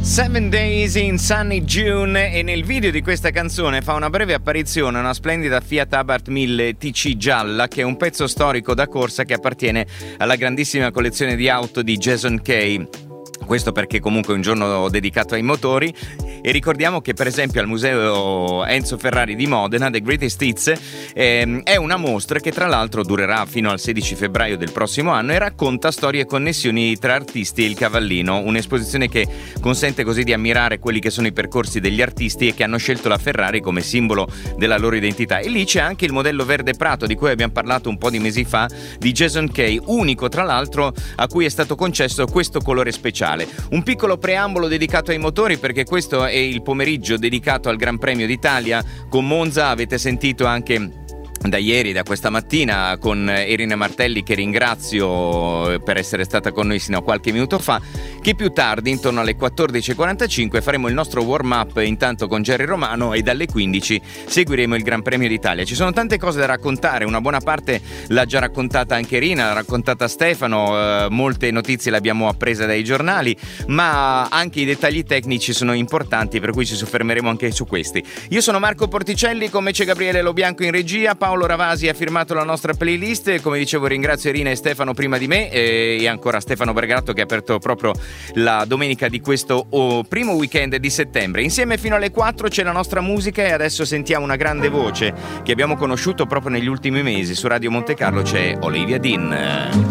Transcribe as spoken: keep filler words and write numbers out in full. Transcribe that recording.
Seven Days in Sunny June, e nel video di questa canzone fa una breve apparizione una splendida Fiat Abarth mille T C gialla, che è un pezzo storico da corsa che appartiene alla grandissima collezione di auto di Jason Kay. Questo perché comunque è un giorno dedicato ai motori, e ricordiamo che per esempio al museo Enzo Ferrari di Modena, The Greatest Hits, ehm, è una mostra che tra l'altro durerà fino al sedici febbraio del prossimo anno e racconta storie e connessioni tra artisti e il cavallino, un'esposizione che consente così di ammirare quelli che sono i percorsi degli artisti e che hanno scelto la Ferrari come simbolo della loro identità. E lì c'è anche il modello verde prato di cui abbiamo parlato un po' di mesi fa, di Jason Kay, unico tra l'altro a cui è stato concesso questo colore speciale. Un piccolo preambolo dedicato ai motori, perché questo è il pomeriggio dedicato al Gran Premio d'Italia con Monza. Avete sentito anche da ieri, da questa mattina, con Irina Martelli, che ringrazio per essere stata con noi sino a qualche minuto fa, che più tardi, intorno alle quattordici e quarantacinque, faremo il nostro warm up intanto con Gerry Romano, e dalle quindici seguiremo il Gran Premio d'Italia. Ci sono tante cose da raccontare, una buona parte l'ha già raccontata anche Irina, l'ha raccontata Stefano, eh, molte notizie le abbiamo apprese dai giornali, ma anche i dettagli tecnici sono importanti, per cui ci soffermeremo anche su questi. Io sono Marco Porticelli, con me c'è Gabriele Lobianco in regia, Paolo Ravasi ha firmato la nostra playlist, e come dicevo ringrazio Irina e Stefano prima di me, e ancora Stefano Bergatto che ha aperto proprio la domenica di questo oh, primo weekend di settembre. Insieme fino alle quattro c'è la nostra musica, e adesso sentiamo una grande voce che abbiamo conosciuto proprio negli ultimi mesi. Su Radio Monte Carlo c'è Olivia Dean.